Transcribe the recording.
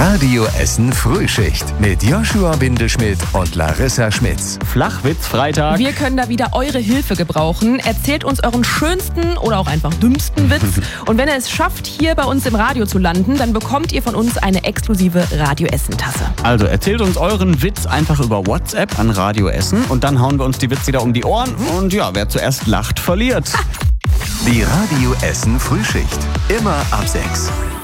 Radio Essen Frühschicht mit Joshua Windelschmidt und Larissa Schmitz. Flachwitz-Freitag. Wir können da wieder eure Hilfe gebrauchen. Erzählt uns euren schönsten oder auch einfach dümmsten Witz. Und wenn ihr es schafft, hier bei uns im Radio zu landen, dann bekommt ihr von uns eine exklusive Radio Essen-Tasse. Also erzählt uns euren Witz einfach über WhatsApp an Radio Essen und dann hauen wir uns die Witze wieder um die Ohren. Und ja, wer zuerst lacht, verliert. Die Radio Essen Frühschicht. Immer ab 6.